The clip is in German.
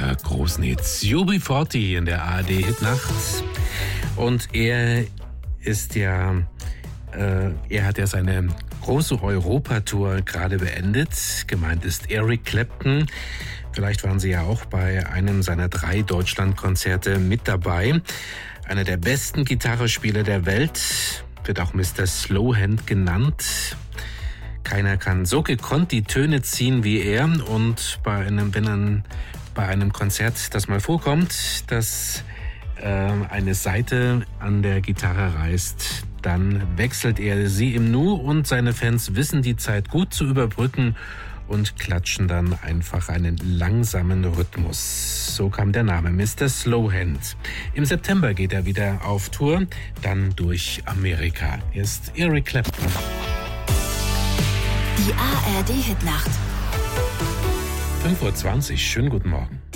ihrer großen Hits. UB40 in der ARD-Hitnacht. Und er hat ja seine große Europatour gerade beendet. Gemeint ist Eric Clapton. Vielleicht waren Sie ja auch bei einem seiner 3 Deutschlandkonzerte mit dabei. Einer der besten Gitarrespieler der Welt, wird auch Mr. Slowhand genannt. Keiner kann so gekonnt die Töne ziehen wie er. Und wenn bei einem Konzert das mal vorkommt, dass eine Saite an der Gitarre reißt, dann wechselt er sie im Nu und seine Fans wissen die Zeit gut zu überbrücken und klatschen dann einfach einen langsamen Rhythmus. So kam der Name Mr. Slowhand. Im September geht er wieder auf Tour, dann durch Amerika. Hier ist Eric Clapton. Die ARD-Hitnacht. 5:20 Uhr, schönen guten Morgen.